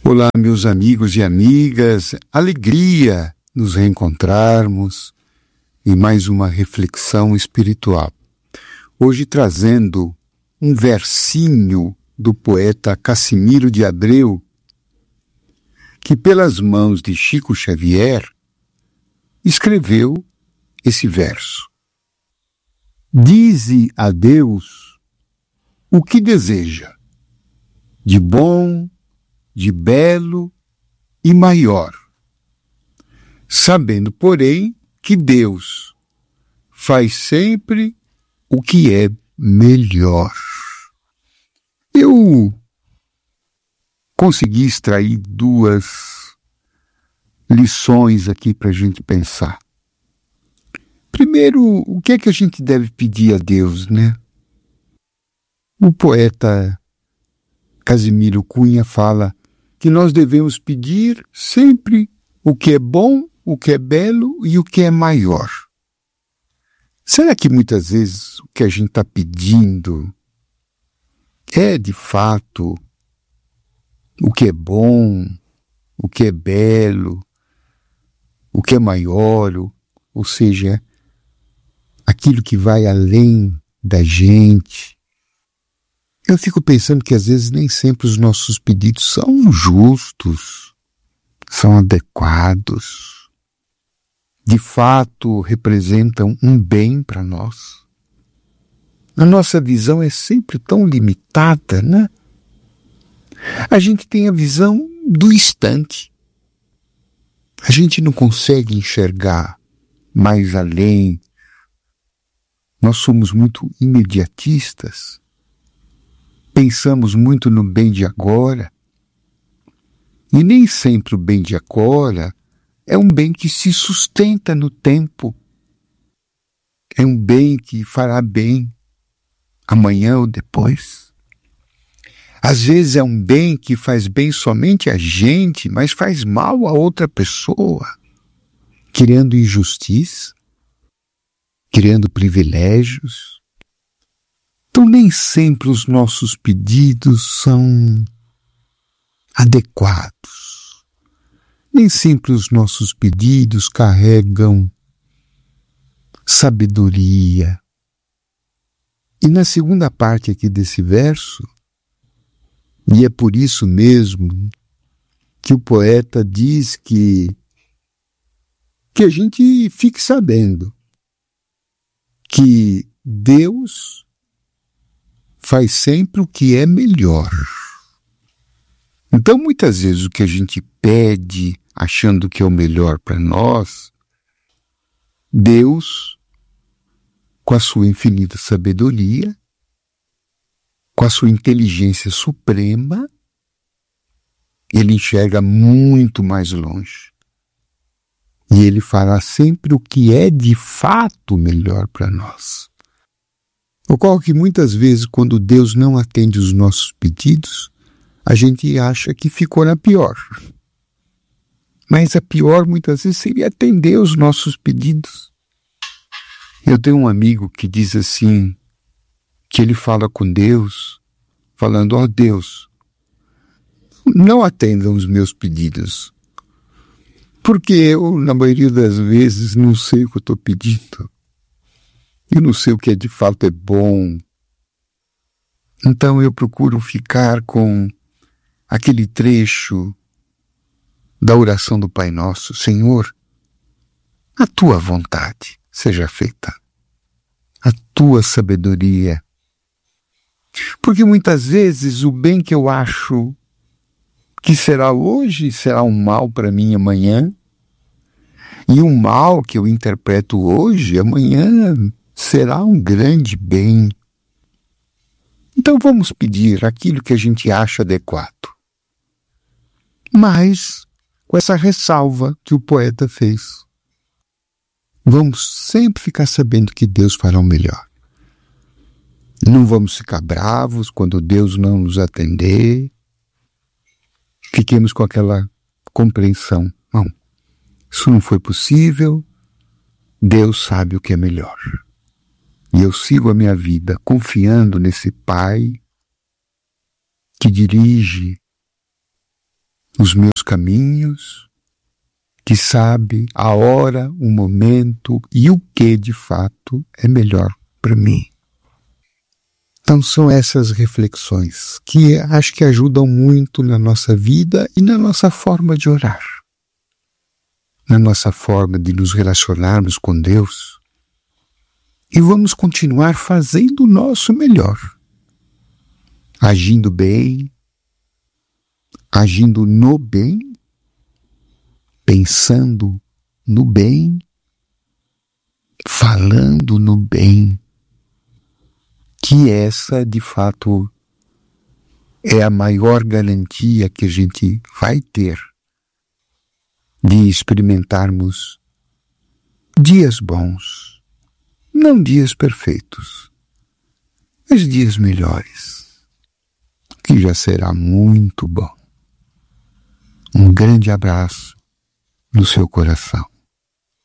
Olá, meus amigos e amigas, alegria nos reencontrarmos em mais uma reflexão espiritual. Hoje trazendo um versinho do poeta Cassimiro de Abreu, que pelas mãos de Chico Xavier escreveu esse verso. Dize a Deus o que deseja, de bom, de belo e maior, sabendo, porém, que Deus faz sempre o que é melhor. Eu consegui extrair duas lições aqui para a gente pensar. Primeiro, o que é que a gente deve pedir a Deus, né? O poeta Casimiro Cunha fala que nós devemos pedir sempre o que é bom, o que é belo e o que é maior. Será que muitas vezes o que a gente está pedindo é, de fato, o que é bom, o que é belo, o que é maior, ou seja, aquilo que vai além da gente? Eu fico pensando que às vezes nem sempre os nossos pedidos são justos, são adequados, de fato representam um bem para nós. A nossa visão é sempre tão limitada, né? A gente tem a visão do instante. A gente não consegue enxergar mais além. Nós somos muito imediatistas. Pensamos muito no bem de agora, e nem sempre o bem de agora é um bem que se sustenta no tempo. É um bem que fará bem amanhã ou depois. Às vezes é um bem que faz bem somente a gente, mas faz mal a outra pessoa, criando injustiça, criando privilégios. Então, nem sempre os nossos pedidos são adequados. Nem sempre os nossos pedidos carregam sabedoria. E na segunda parte aqui desse verso, e é por isso mesmo que o poeta diz que a gente fique sabendo que Deus faz sempre o que é melhor. Então, muitas vezes, o que a gente pede, achando que é o melhor para nós, Deus, com a sua infinita sabedoria, com a sua inteligência suprema, ele enxerga muito mais longe. E ele fará sempre o que é de fato melhor para nós. Ocorre que muitas vezes, quando Deus não atende os nossos pedidos, a gente acha que ficou na pior. Mas a pior, muitas vezes, seria atender os nossos pedidos. Eu tenho um amigo que diz assim, que ele fala com Deus, falando, ó Deus, não atendam os meus pedidos, porque eu, na maioria das vezes, não sei o que eu estou pedindo. Eu não sei o que de fato é bom. Então eu procuro ficar com aquele trecho da oração do Pai Nosso. Senhor, a tua vontade seja feita. A tua sabedoria. Porque muitas vezes o bem que eu acho que será hoje será um mal para mim amanhã. E o mal que eu interpreto hoje, amanhã será um grande bem. Então vamos pedir aquilo que a gente acha adequado. Mas com essa ressalva que o poeta fez. Vamos sempre ficar sabendo que Deus fará o melhor. Não vamos ficar bravos quando Deus não nos atender. Fiquemos com aquela compreensão. Não, isso não foi possível. Deus sabe o que é melhor. E eu sigo a minha vida confiando nesse Pai que dirige os meus caminhos, que sabe a hora, o momento e o que de fato é melhor para mim. Então são essas reflexões que acho que ajudam muito na nossa vida e na nossa forma de orar, na nossa forma de nos relacionarmos com Deus. E vamos continuar fazendo o nosso melhor, agindo bem, agindo no bem, pensando no bem, falando no bem, que essa, de fato, é a maior garantia que a gente vai ter de experimentarmos dias bons, não dias perfeitos, mas dias melhores, que já será muito bom. Um grande abraço no seu coração.